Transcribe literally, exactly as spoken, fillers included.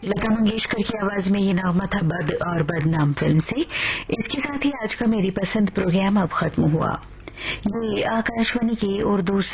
लता मंगेशकर की आवाज में ये नामा था बद और बदनाम फिल्म से। इसके साथ ही आज का मेरी पसंद प्रोग्राम अब खत्म हुआ। ये आकाशवाणी की उर्दू